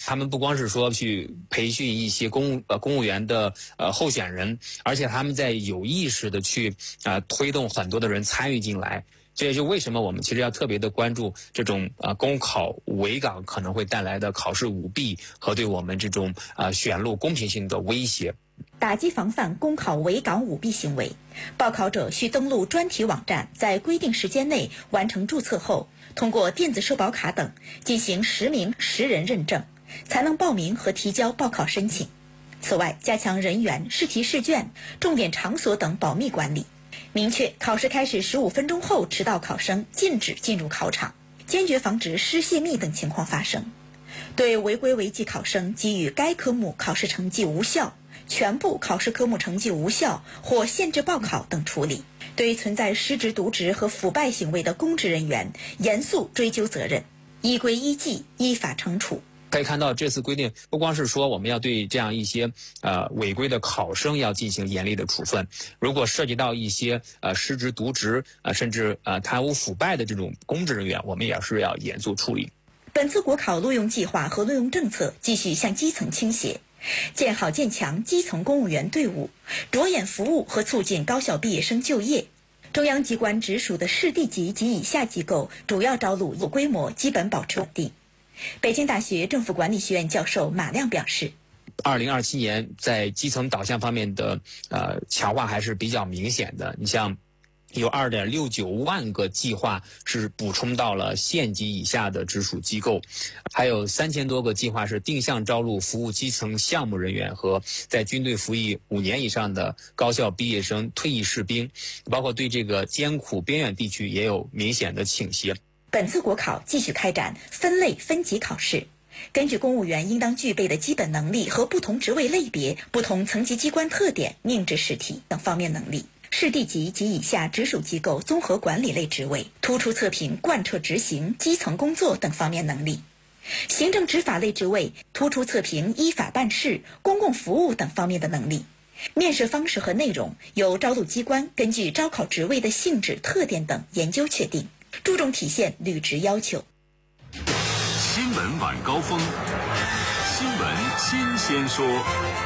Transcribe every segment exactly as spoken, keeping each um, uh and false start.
他们不光是说去培训一些公呃公务员的呃候选人，而且他们在有意识的去啊、呃、推动很多的人参与进来。这也就为什么我们其实要特别的关注这种啊、呃、公考围岗可能会带来的考试舞弊和对我们这种啊、呃、选路公平性的威胁。 打击防范公考围岗舞弊行为，报考者需登录专题网站，在规定时间内完成注册后，通过电子社保卡等进行实名实人认证，才能报名和提交报考申请。此外，加强人员、试题试卷、重点场所等保密管理，明确考试开始十五分钟后迟到考生禁止进入考场，坚决防止失泄密等情况发生。对违规违纪考生给予该科目考试成绩无效、全部考试科目成绩无效或限制报考等处理。对存在失职渎职和腐败行为的公职人员，严肃追究责任，依规依纪依法惩处。 可以看到，这次规定不光是说我们要对这样一些呃违规的考生要进行严厉的处分，如果涉及到一些呃失职渎职呃甚至呃贪污腐败的这种公职人员，我们也是要严肃处理。 本次国考录用计划和录用政策继续向基层倾斜，建好建强基层公务员队伍，着眼服务和促进高校毕业生就业。中央机关直属的市地级及以下机构主要招录规模基本保持稳定。北京大学政府管理学院教授马亮表示， 二零二七年在基层导向方面的呃强化还是比较明显的。你像有 二点六九万个计划是补充到了县级以下的直属机构，还有三千多个计划是定向招录服务基层项目人员和在军队服役五年以上的高校毕业生、退役士兵，包括对这个艰苦边远地区也有明显的倾斜。 本次国考继续开展分类分级考试，根据公务员应当具备的基本能力和不同职位类别、不同层级机关特点命制试题等方面能力。市地级及以下直属机构综合管理类职位突出测评贯彻执行基层工作等方面能力。行政执法类职位突出测评依法办事、公共服务等方面的能力。面试方式和内容由招录机关根据招考职位的性质、特点等研究确定，注重体现履职要求。 新闻晚高峰，新闻新鲜说。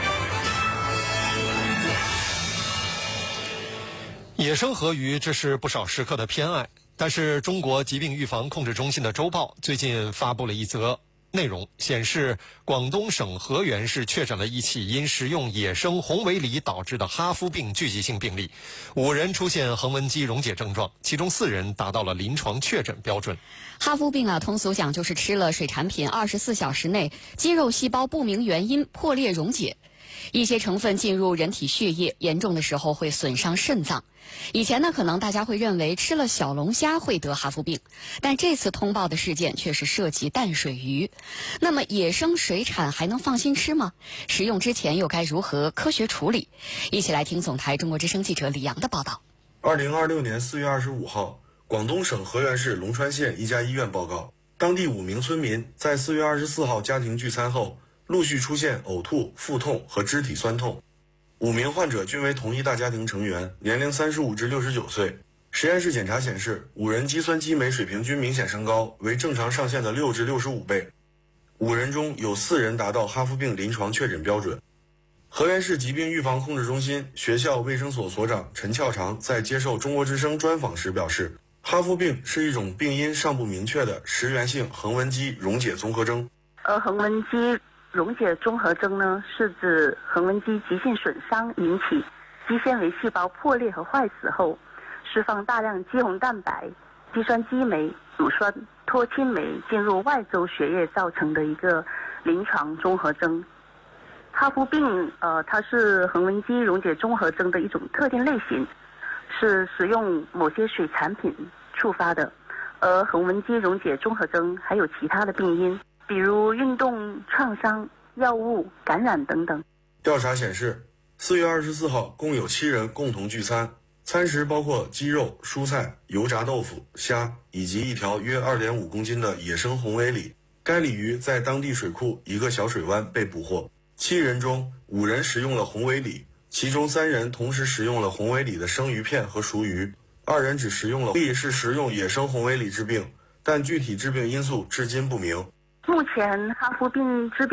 野生河鱼，这是不少食客的偏爱。但是中国疾病预防控制中心的周报最近发布了一则内容，显示广东省河源市确诊了一起因食用野生红尾狸导致的哈夫病聚集性病例，五人出现横纹肌溶解症状，其中四人达到了临床确诊标准。 哈夫病啊，通俗讲就是吃了水产品二十四小时内肌肉细胞不明原因破裂溶解，一些成分进入人体血液，严重的时候会损伤肾脏。以前呢，可能大家会认为吃了小龙虾会得哈夫病，但这次通报的事件却是涉及淡水鱼。那么野生水产还能放心吃吗？食用之前又该如何科学处理？一起来听总台中国之声记者李阳的报道。 二零二六年四月二十五号，广东省河源市龙川县一家医院报告，当地五名村民在四月二十四号家庭聚餐后，陆续出现呕吐、腹痛和肢体酸痛。五名患者均为同一大家庭成员，年龄三十五至六十九岁。实验室检查显示，五人肌酸激酶水平均明显升高，为正常上限的六至六十五倍。五人中有四人达到哈夫病临床确诊标准。河源市疾病预防控制中心学校卫生所所长陈翘长在接受中国之声专访时表示，哈夫病是一种病因尚不明确的食源性横纹肌溶解综合征。 而横纹肌溶解综合征呢，是指横纹肌急性损伤引起肌纤维细胞破裂和坏死后，释放大量肌红蛋白、肌酸激酶、乳酸脱氢酶进入外周血液造成的一个临床综合征。哈夫病，呃，它是横纹肌溶解综合征的一种特定类型，是食用某些水产品触发的。而横纹肌溶解综合征还有其他的病因，比如运动创伤、药物感染等等。 调查显示，四月二十四号共有七人共同聚餐，餐食包括鸡肉、蔬菜、油炸豆腐、虾以及一条约 二点五公斤的野生红尾鲤。该鲤鱼在当地水库一个小水湾被捕获。七人中，五人食用了红尾鲤，其中三人同时食用了红尾鲤的生鱼片和熟鱼，二人只食用了鲤是食用野生红尾鲤治病，但具体致病因素至今不明。 目前哈夫病致病